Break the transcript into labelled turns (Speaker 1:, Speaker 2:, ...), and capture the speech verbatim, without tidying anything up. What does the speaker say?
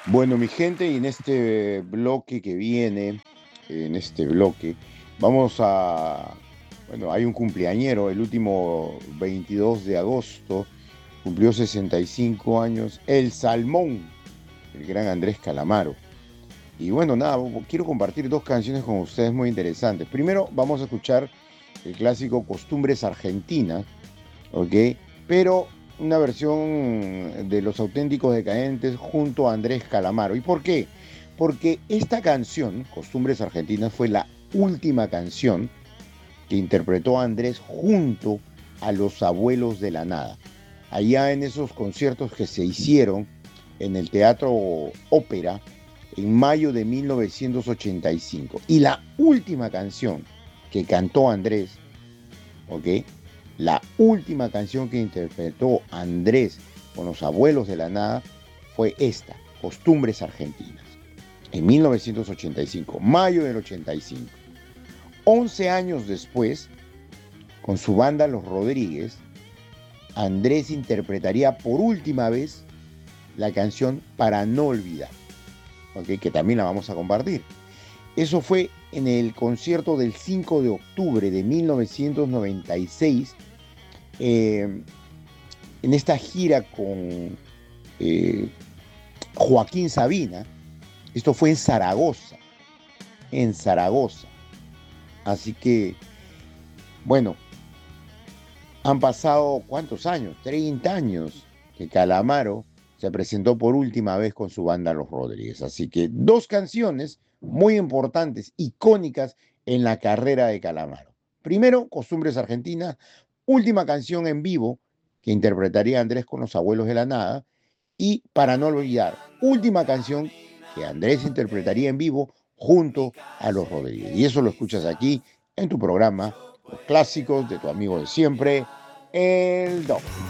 Speaker 1: Bueno, mi gente, y en este bloque que viene, en este bloque, vamos a, bueno, hay un cumpleañero, el último veintidós de agosto, cumplió sesenta y cinco años, el Salmón, el gran Andrés Calamaro. Y bueno, nada, quiero compartir dos canciones con ustedes muy interesantes. Primero, vamos a escuchar el clásico Costumbres Argentinas, ¿ok? Pero una versión de Los Auténticos Decadentes junto a Andrés Calamaro. ¿Y por qué? Porque esta canción, Costumbres Argentinas, fue la última canción que interpretó Andrés junto a Los Abuelos de la Nada. Allá en esos conciertos que se hicieron en el Teatro Ópera en mayo de mil novecientos ochenta y cinco. Y la última canción que cantó Andrés, ¿ok? La última canción que interpretó Andrés con Los Abuelos de la Nada fue esta, Costumbres Argentinas, en mil novecientos ochenta y cinco, mayo del ochenta y cinco. once años después, con su banda Los Rodríguez, Andrés interpretaría por última vez la canción Para no olvidar, ¿okay? Que también la vamos a compartir. Eso fue en el concierto del cinco de octubre de mil novecientos noventa y seis, eh, en esta gira con eh, Joaquín Sabina. Esto fue en Zaragoza, en Zaragoza. Así que, bueno, han pasado, ¿cuántos años? treinta años que Calamaro se presentó por última vez con su banda Los Rodríguez. Así que dos canciones muy importantes, icónicas en la carrera de Calamaro. Primero, Costumbres Argentinas, última canción en vivo que interpretaría Andrés con Los Abuelos de la Nada, y Para no olvidar, última canción que Andrés interpretaría en vivo junto a Los Rodríguez. Y eso lo escuchas aquí en tu programa, Los Clásicos de tu amigo de siempre, el Doc.